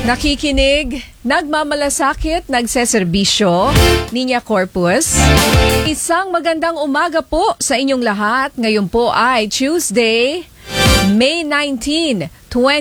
Nakikinig, nagmamalasakit, nagseserbisyo, Niña Corpus. Isang magandang umaga po sa inyong lahat. Ngayon po ay Tuesday, May 19,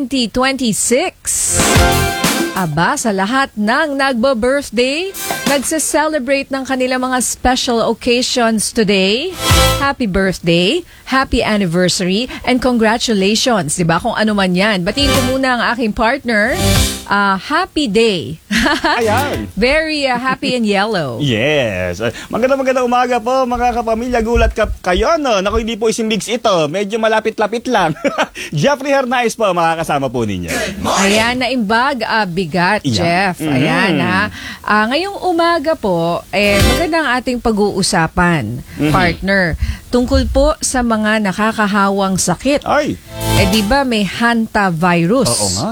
2026. Aba, sa lahat ng nagbo-birthday, nagse-celebrate ng kanilang mga special occasions today. Happy birthday, happy anniversary, and congratulations, diba? Kung ano man yan. Batiin ko muna ang aking partner. Happy day. Ayan. Very happy and yellow. Yes. Magandang umaga po mga kapamilya. Gulat kayo, no? Naku, hindi po isang mix ito. Medyo malapit-lapit lang. Jeffrey Hernais po, makakasama po ninyo. Ayan, naimbag, bigat, Yeah. Jeff. Ayan, ha. Ngayong umaga po, magandang ating pag-uusapan, partner. Tungkol po sa mga nakakahawang sakit. Ay. Di ba may hantavirus? Oo nga.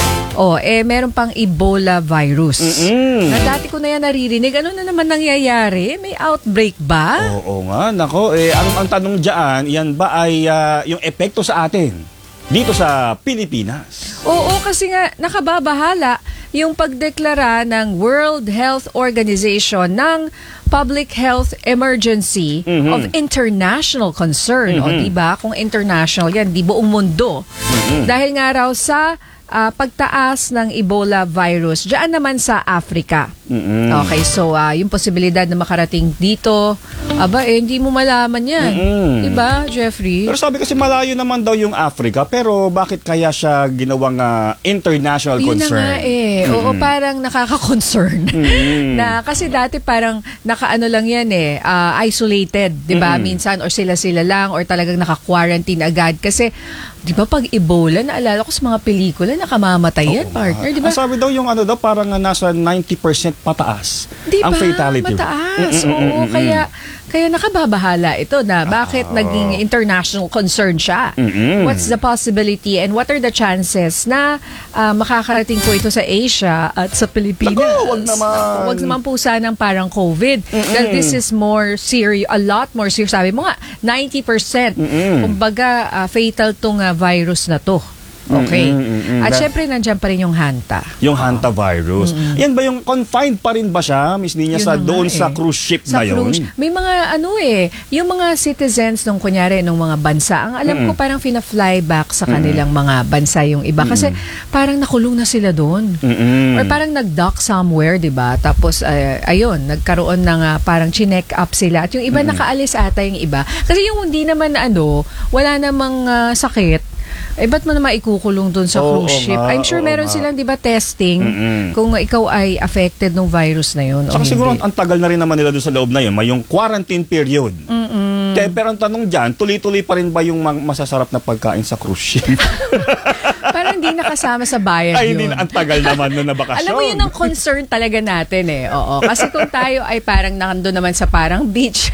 Meron pang Ebola virus. Na dati ko na yan naririnig. Ano na naman nangyayari? May outbreak ba? Oo nga. Nako, ang tanong dyan, yan ba ay yung epekto sa atin dito sa Pilipinas? Oo, kasi nga nakababahala yung pagdeklara ng World Health Organization ng public health emergency of international concern. O diba? Kung international yan, di buong mundo. Dahil nga raw sa pagtaas ng Ebola virus diyan naman sa Africa. Okay, so yung posibilidad na makarating dito, hindi mo malaman yan. Diba, Jeffrey? Pero sabi kasi malayo naman daw yung Africa, pero bakit kaya siya ginawang international concern? Yun na nga Oo, parang nakaka-concern. Na kasi dati parang nakaano lang yan isolated, diba? Minsan or sila-sila lang or talagang naka-quarantine agad. Kasi di ba pag Ebola, naalala ko sa mga pelikula, nakamamatay yan, partner, di ba? Sabi daw yung parang nasa 90% pataas diba? Ang fatality rate. Mataas, oo. Kaya nakababahala ito na bakit naging international concern siya. What's the possibility and what are the chances na makakarating po ito sa Asia at sa Pilipinas? Naku, wag naman. Wag naman po sanang parang COVID. That this is more serious, a lot more serious. Sabi mo nga, 90%. Kumbaga, fatal tong virus na to. Okay. At syempre, nandiyan pa rin yung hanta. Yung hantavirus. Yan ba yung confined pa rin ba siya, Miss Nina, doon sa cruise ship na yun? May mga yung mga citizens nung kunyari, nung mga bansa, ang alam ko parang fina-fly back sa kanilang mga bansa yung iba. Kasi parang nakulong na sila doon. Or parang nag-dock somewhere, di ba? Tapos, ayun, nagkaroon ng parang chinek up sila. At yung iba nakaalis ata yung iba. Kasi yung hindi naman wala namang sakit, ba't mo naman ikukulong doon sa cruise ship? I'm sure meron silang, di ba, testing kung ikaw ay affected ng virus na yun. Saka siguro ang tagal na rin naman nila doon sa loob na yun. May yung quarantine period. Pero ang tanong dyan, tuloy-tuloy pa rin ba yung masasarap na pagkain sa cruise ship? Parang hindi nakasama sa bayad Ay, yun. hindi na, ang tagal naman nun na bakasyon. Alam mo, yun ang concern talaga natin Oo. Kasi kung tayo ay parang nakando naman sa parang beach,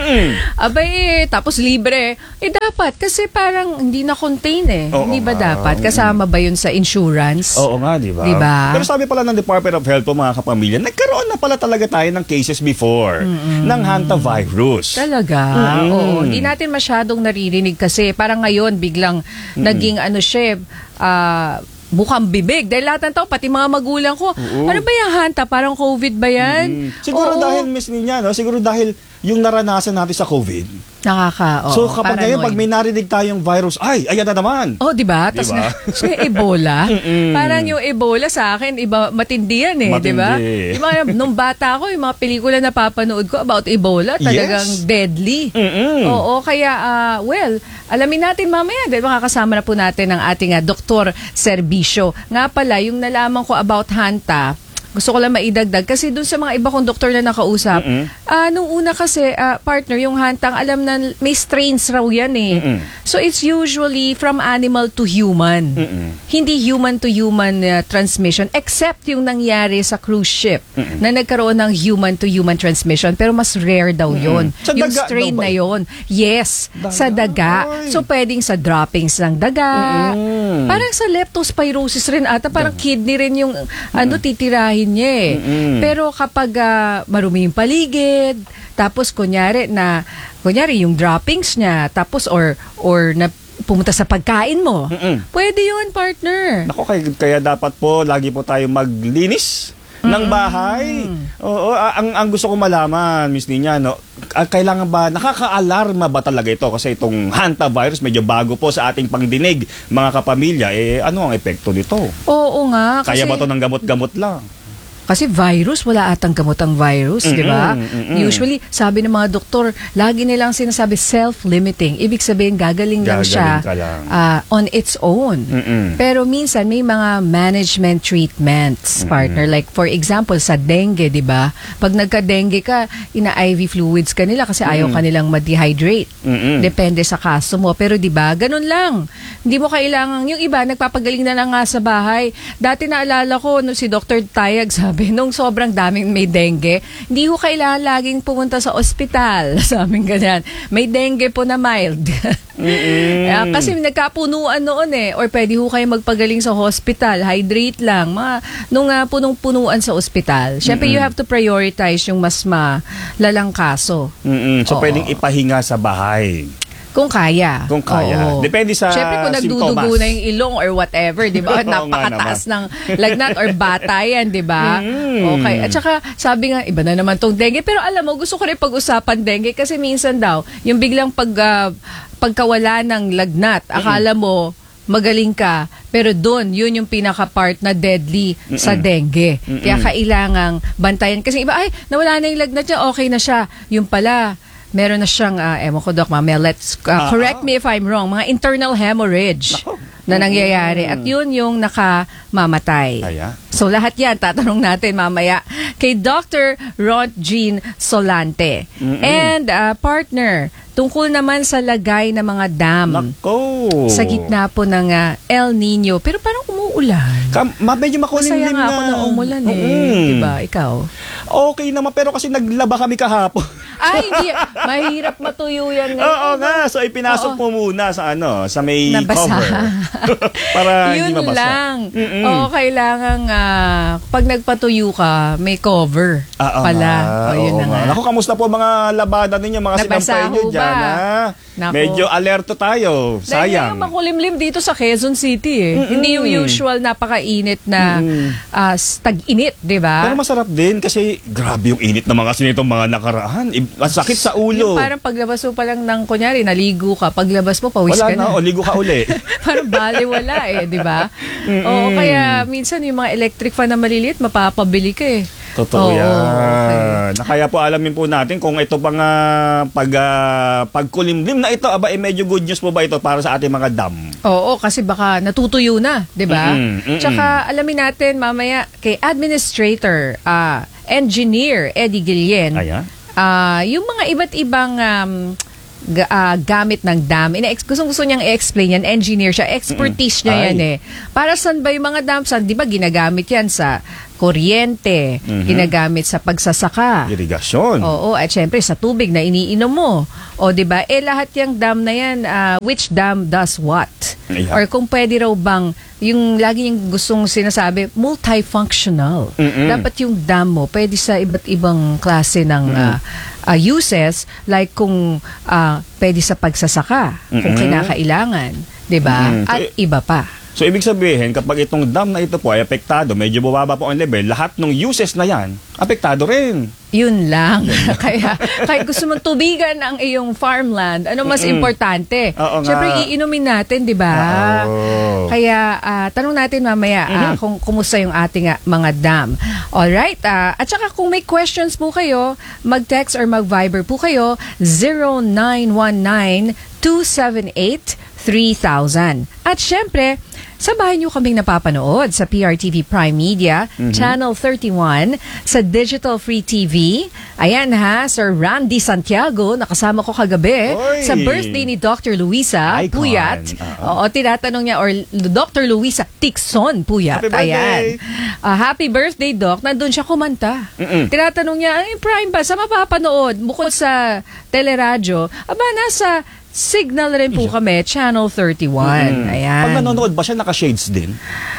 tapos libre, dapat. Kasi parang hindi na-contain hindi ba dapat? Kasama ba yun sa insurance? Oo nga, di ba? Diba? Pero sabi pala ng Department of Health po, mga kapamilya, nagkaroon na pala talaga tayo ng cases before ng hantavirus. Talaga? Oo. Hindi natin masyadong naririnig kasi parang ngayon biglang naging bukang bibig. Dahil lahat ng tao, pati mga magulang ko, ano ba yung hanta? Parang COVID ba yan? Siguro dahil, Miss Ninya, siguro dahil yung naranasan natin sa COVID. So kapag ngayon, pag may narinig tayong virus, ayan na naman. Di ba? Tapos yung Ebola, parang yung Ebola sa akin, iba matindi yan di ba? Nung bata ako, yung mga pelikula na papanood ko about Ebola, talagang deadly. Oo, kaya, alamin natin mamaya, dahil makakasama na po natin ang ating Dr. Serbisyo. Nga pala, yung nalaman ko about hanta, gusto ko lang maidagdag kasi dun sa mga iba kong doktor na nakausap, nung una kasi, partner, yung hantang, alam na may strains raw yan So it's usually from animal to human. Hindi human to human transmission, except yung nangyari sa cruise ship na nagkaroon ng human to human transmission, pero mas rare daw yun. Yung strain na yun. Yes, sa daga. So pwedeng sa droppings ng daga. Parang sa leptospirosis rin ata, parang kidney rin yung titirahin niya Pero kapag marumi yung paligid, tapos kunyari yung droppings niya, tapos or pumunta sa pagkain mo. Pwede yun, partner. Nako, kaya dapat po lagi po tayo maglinis ng bahay. Oo, ang gusto ko malaman, Miss Nina, no, kailangan ba, nakaka-alarma ba talaga ito? Kasi itong hantavirus, medyo bago po sa ating pangdinig, mga kapamilya, ano ang epekto nito? Oo nga. Kaya ba ito ng gamot-gamot lang? Kasi virus, wala atang gamot ang virus, di ba? Usually, sabi ng mga doktor, lagi nilang sinasabi self-limiting. Ibig sabihin, gagaling lang siya on its own. Pero minsan, may mga management treatments, partner. Like, for example, sa dengue, di ba? Pag nagka-dengue ka, ina-IV fluids ka nila kasi ayaw ka nilang ma-dehydrate. Depende sa kaso mo. Pero di ba, ganun lang. Hindi mo kailangan, yung iba, nagpapagaling na lang nga sa bahay. Dati naalala ko, si Dr. Tayag, sabi, nung sobrang daming may dengue, hindi ko kailangan laging pumunta sa ospital. Sabi ganyan. May dengue po na mild. Kasi nagkapunuan noon or pwede ho kayo magpagaling sa hospital. Hydrate lang. Nung punong-punuan sa ospital. Siyempre, you have to prioritize yung mas malalang kaso. So, pwedeng ipahinga sa bahay. Kung kaya. Kung kaya. Oo. Depende sa Siyempre kung nagdudugo na yung ilong or whatever, di ba? Napakataas ng lagnat or bata yan, di ba? Okay. At saka, sabi nga, iba na naman tong dengue. Pero alam mo, gusto ko rin pag-usapan dengue kasi minsan daw, yung biglang pagkawala ng lagnat, akala mo, magaling ka, pero doon, yun yung pinaka-part na deadly sa dengue. Kaya kailangang bantayan. Kasi iba, ay, nawala na yung lagnat niya, okay na siya. Yung pala, meron na siyang, ewan ko, Doc, mamaya, let's correct me if I'm wrong, mga internal hemorrhage na nangyayari. At yun yung nakamamatay. So lahat yan, tatanong natin mamaya kay Dr. Ron Jean Solante. And partner, tungkol naman sa lagay ng mga dam. Sa gitna po ng El Nino. Pero parang umuulan. Medyo makulimlim na. Masaya nga ako na umulan Diba? Ikaw? Okay naman, pero kasi naglaba kami kahapon. Ay, hindi. Mahirap matuyo yan ngayon. Oo nga. So, ipinasok mo muna sa sa may cover. Para yun hindi mabasa. Lang. Oo, kailangan pag nagpatuyo ka, may cover pala. Yun na nga. Naku, kamusta po mga labada ninyo, mga sinampay nyo dyan? Medyo alerto tayo. Sayang. Dahil makulimlim dito sa Quezon City Hindi yung usual napakainit na tag-init, di ba? Pero masarap din kasi grabe yung init ng mga sinitong mga nakaraan. Masakit sa ulo. Yung parang paglabas mo pa lang ng, kunyari, naligo ka. Paglabas mo, pawis ka na. Wala na, ligo ka uli. Parang baliwala di ba? Oo, kaya minsan yung mga electric fan na maliliit, mapapabili ka Totoo yan. Kaya po alamin po natin kung ito pang pagkulimlim na ito, medyo good news po ba ito para sa ating mga dam? Oo, kasi baka natutuyo na, di ba? Tsaka alamin natin mamaya kay Administrator, Engineer Eddie Guillen, yung mga iba't ibang gamit ng dam. Gusto niyang i-explain yan. Engineer siya. Expertise niya yan Para saan ba yung mga dam? Saan, di ba, ginagamit yan sa kuryente, ginagamit sa pagsasaka. Irigasyon. Oo, at syempre sa tubig na iniinom mo. O, di ba? Lahat yung dam na yan, which dam does what? Or kung pwede raw bang, yung lagi yung gustong sinasabi, multifunctional. Dapat yung dam mo, pwede sa iba't ibang klase ng uses, like kung pwede sa pagsasaka, kung kinakailangan, di ba? At iba pa. So, ibig sabihin, kapag itong dam na ito po ay apektado, medyo bumaba po ang level, lahat ng uses na yan, apektado rin. Yun lang. Kaya gusto mong tubigan ang iyong farmland, ano mas importante? Siyempre, iinumin natin, di ba? Kaya, tanong natin mamaya kung kumusta yung ating mga dam. Alright? At saka kung may questions po kayo, mag-text or mag-Viber po kayo, 0919-278-3000. At syempre, sabahin nyo kaming napapanood sa PRTV Prime Media, Channel 31, sa Digital Free TV. Ayan Sir Randy Santiago, nakasama ko kagabi sa birthday ni Dr. Luisa Puyat. Oo, tinatanong niya, or Dr. Luisa Tixon Puyat. Ayan. Happy birthday, Doc. Nandun siya kumanta. Tinatanong niya, Prime ba? Sa mapapanood? Bukod sa teleradyo, nasa Signal rin po kami, Channel 31. Ayan. Pag nanonood ba siya, naka-shades din?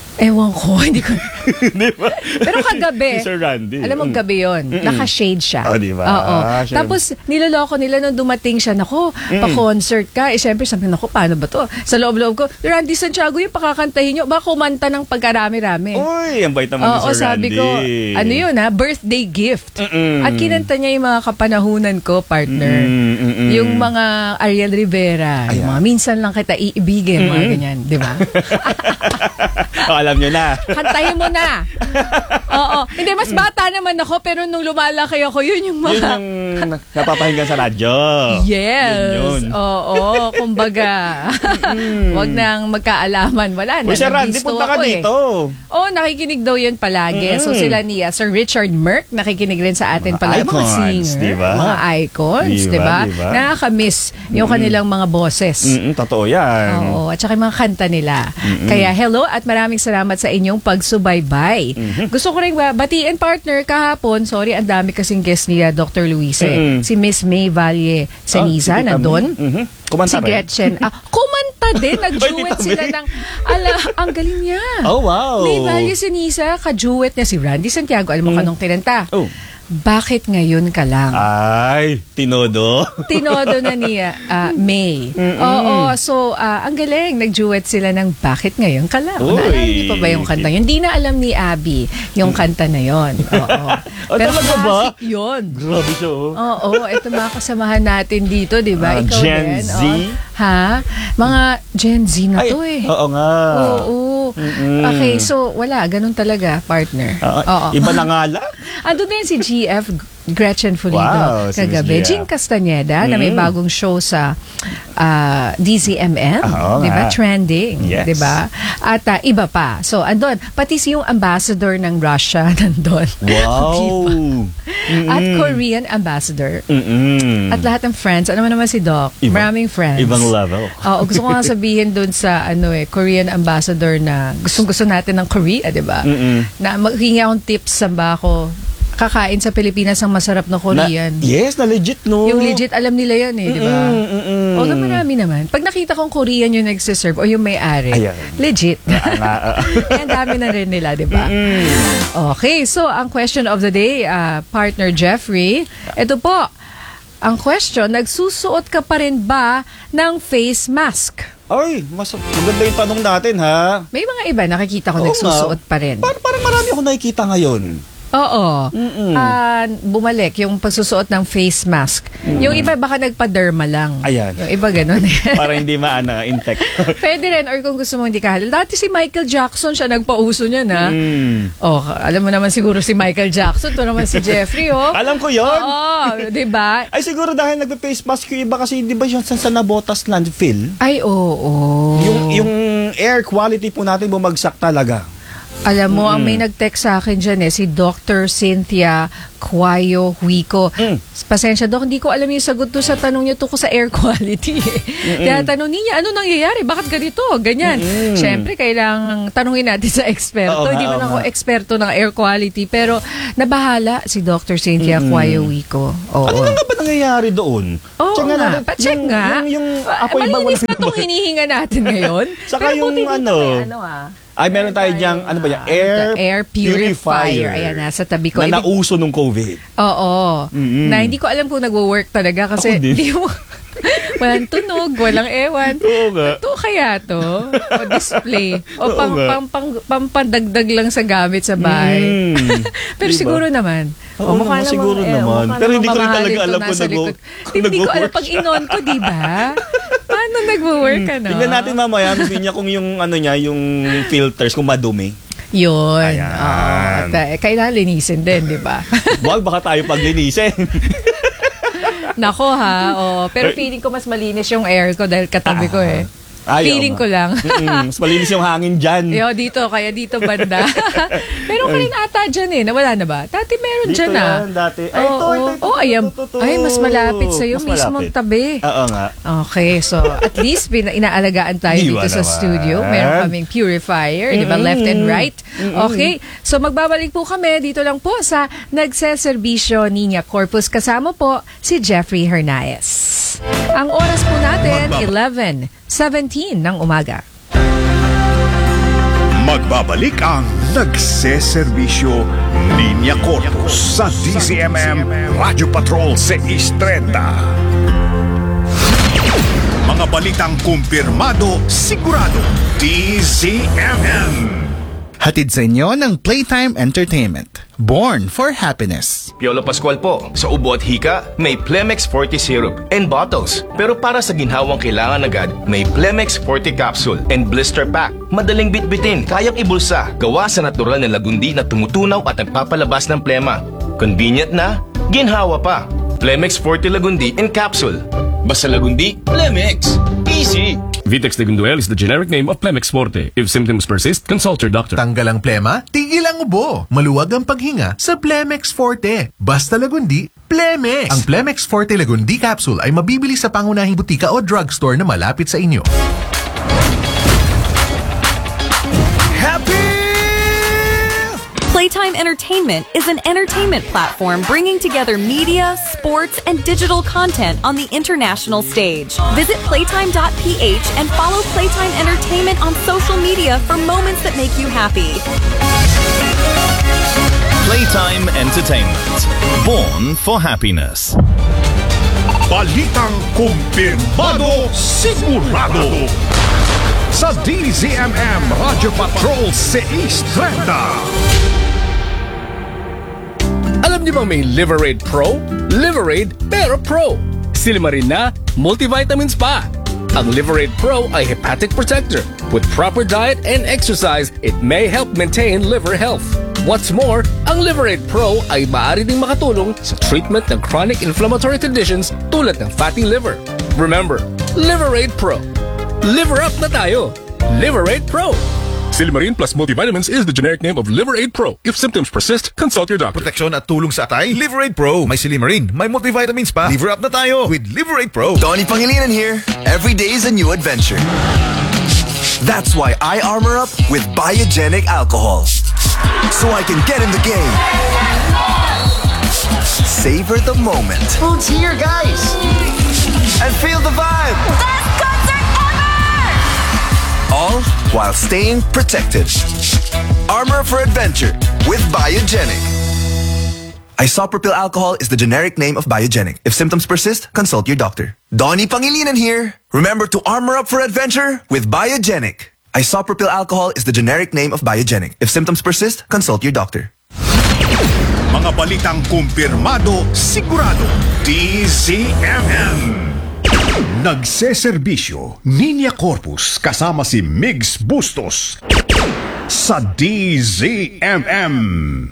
Ewan ko, hindi ko. Di ba? Pero kagabi, Si Sir Randy. alam mo gabi yun, naka-shade siya. Oh, di ba? Oo. Siyempre. Tapos niloloko nila nung dumating siya, nako, pa-concert ka. Siyempre sabi, nako, paano ba to? Sa loob-loob ko, Randy Santiago yung pakakantahin nyo. Baka kumanta ng pagkarami-rami. Uy, ang bait naman ni Sir Randy. sabi ko, ano yun birthday gift. At kinanta niya yung mga kapanahunan ko, partner. Yung mga Ariel Rivera, yung mga minsan lang kita iibigin, mga ganyan, di ba? Alam nyo na. Kantahin mo na. Oo. Hindi, mas bata naman ako, pero nung lumalaki ako, yun yung mga... Yun yung napapahinggan sa radyo. Yes. Yun. Oo. Kumbaga, wag nang magkaalaman. Wala na. Uy, Sir Randy, Nabisto punta ka ako dito. Oh, nakikinig daw yun palagi. So sila ni Sir Richard Merck, nakikinig rin sa atin palagi. Mga icons, singer. diba? Mga icons, Diba? diba? Nakakamiss yung kanilang mga boses. Totoo yan. Oo, at saka yung mga kanta nila. Kaya hello at maraming salamat sa inyong pagsubaybay. Gusto ko rin batiin, partner, kahapon, sorry, ang dami kasing guest niya, Dr. Luis. Si Miss May Valle Ceniza, nandun. Kumanta Si rin. Gretchen. Kumanta din. Nag-duet sila ng... ang galing niya. Oh, wow. May Valle Ceniza, ka-duet niya si Randy Santiago. Alam mo kanong kinanta? Oh. Bakit ngayon ka lang? Ay, tinodo. Tinodo na niya, May. Oo, so ang galing, nag-duet sila ng Bakit Ngayon Ka Lang. Uy. Naalala niyo pa ba yung kanta yun? Hindi na alam ni Abby yung kanta na yun. Oo. Pero talaga ba? classic yun. Grabe siya, oh. Oo, ito mga kasamahan natin dito, di ba? Ikaw Gen din. Z? Ha? Mga Gen Z na to eh. Oo nga. Oo. Okay, so wala, ganun talaga, partner. Oo. Iba na nga lang. Ando din si GF Gretchen Fulido Wow, si kagabi. Miss Jean Castaneda na may bagong show sa DZMM, Oo 'di ba? nga. Trending, Yes. 'di ba? At iba pa. So andon, pati si yung ambassador ng Russia nandun. Wow. At Korean ambassador. At lahat ng friends, ano naman si Doc? Maraming friends. Ibang level. Oo, gusto ko nga sabihin dun sa Korean ambassador na gustong-gusto natin ng Korea, 'di ba? Na maghingi akong tips sa bako kakain sa Pilipinas ang masarap na Korean. Yes, na legit, no? Yung legit, alam nila yan eh, di ba? Although marami naman. Pag nakita kong Korean yung nagsiserve o yung may-ari, Ayan. legit. Ang dami na rin nila, di ba? Okay, so ang question of the day, partner Jeffrey, ito po, ang question, nagsusuot ka pa rin ba ng face mask? Ay, maganda yung tanong natin, ha? May mga iba, nakikita ko Oo nagsusuot pa rin. Parang marami akong nakikita ngayon. Oo. Bumalik yung pagsusuot ng face mask. Yung iba baka nagpa-derma lang. Ayan. Yung iba ganun. Para hindi infect. Pwede rin, or kung gusto mo hindi ka halal. Dati si Michael Jackson, siya nagpauso niya na. Alam mo naman siguro si Michael Jackson. Ito naman si Jeffrey, oh. Alam ko yun. Oo, di ba? Ay, siguro dahil nagpe-face mask yung iba kasi, di ba yun sa nabotas landfill? Ay, oo. Yung air quality po natin bumagsak talaga. Alam mo, ang may nag-text sa akin dyan si Dr. Cynthia Cuayo Huico. Pasensya, Doc, hindi ko alam yung sagot to sa tanong niyo tungkol sa air quality. Kaya tanong niya, ano nangyayari? Bakit ganito? Ganyan. Siyempre, kailangang tanungin natin sa eksperto. Hindi man ako eksperto ng air quality, pero nabahala si Dr. Cynthia Cuayo Huico. Ano nga ba nangyayari doon? Oo nga. Pa-check nga. Yung apoy ba? Malinis na itong hinihinga natin ngayon. Saka pero yung buti dito ay, meron tayo diyang, ano ba yan? Air purifier. Ayan, nasa tabi ko. Na nauso nung COVID. Oo. Na hindi ko alam kung nagwo-work talaga kasi walang tunog, walang ewan. Oo nga. Ito kaya to? O display? O pampandagdag lang sa gamit sa bahay? Pero Diba? siguro naman. Oo naman, siguro naman. Pero hindi ko rin talaga alam kung hindi ko alam pag inon ko, di ba? Paano nagwo-work ka, no? Tingnan natin mamaya, Miss Ninya, kung yung yung filters, kung madumi. Yun. Ayan. Kailangan linisin din, di ba? Wag, baka tayo paglinisin. Nako ha. Pero feeling ko mas malinis yung air ko dahil katabi ko eh. Feeling ko lang. Mas malinis yung hangin dyan. Kaya dito banda. Meron ka rin ata dyan eh. Nawala na ba? Dati meron dito dyan ah. Dati. Ay, ayan. ito. Ay, mas malapit sa'yo. Mas Mismong malapit. tabi. Oo nga. Okay, so at least inaalagaan tayo Diba dito sa naman? studio. Meron kaming purifier, di ba? Left and right. Okay, so magbabalik po kami dito lang po sa Nagseserbisyo Niña Corpus. Kasama po si Jeffrey Hernaez. Ang oras po natin, 11:17 ng umaga. Magbabalik ang nagseserbisyo Linya Corpus sa DZMM Radio Patrol 630. Mga balitang kumpirmado, sigurado, DZMM. Hatid sa inyo ng Playtime Entertainment. Born for Happiness. Piolo Pascual po. Sa ubo at hika, may Plemex Forte Syrup and bottles. Pero para sa ginhawang kailangan agad, may Plemex Forte Capsule and Blister Pack. Madaling bitbitin, kayang ibulsa. Gawa sa natural na lagundi na tumutunaw at nagpapalabas ng plema. Convenient na, ginhawa pa. Plemex Forte Lagundi and Capsule. Basta lagundi, Plemex. Easy! Vitex Legunduel is the generic name of Plemex Forte. If symptoms persist, consult your doctor. Tanggal ang plema, tigil ang ubo. Maluwag ang paghinga sa Plemex Forte. Basta lagundi, Plemex. Ang Plemex Forte Lagundi Capsule ay mabibili sa pangunahing butika o drugstore na malapit sa inyo. Playtime Entertainment is an entertainment platform bringing together media, sports, and digital content on the international stage. Visit playtime.ph and follow Playtime Entertainment on social media for moments that make you happy. Playtime Entertainment. Born for happiness. Balitang kumpirmado, sigurado. Sa DZMM Radio Patrol 630. Alam niyo bang may Liverade Pro? Liverade pero Pro. Silimarin na, multivitamins pa. Ang Liverade Pro ay hepatic protector. With proper diet and exercise, it may help maintain liver health. What's more, ang Liverade Pro ay maaari ding makatulong sa treatment ng chronic inflammatory conditions tulad ng fatty liver. Remember, Liverade Pro. Liver up na tayo. Liverade Pro. Silimarin plus multivitamins is the generic name of Liverade Pro. If symptoms persist, consult your doctor. Proteksyon at tulong sa atay, Liverade Pro. May Silimarin, may multivitamins pa. Liver up na tayo with Liverade Pro. Donnie Pangilinan here. Every day is a new adventure. That's why I armor up with Biogenic alcohol. So I can get in the game. Savor the moment. Food's here, guys. And feel the vibe. Best concert ever! All while staying protected. Armor for adventure with Biogenic. Isopropyl alcohol is the generic name of Biogenic. If symptoms persist, consult your doctor. Donnie Pangilinan here. Remember to armor up for adventure with Biogenic. Isopropyl alcohol is the generic name of Biogenic. If symptoms persist, consult your doctor. Mga balitang kumpirmado, sigurado, DZMM. Nagseserbisyo, Linya Corpus kasama si Migs Bustos sa DZMM.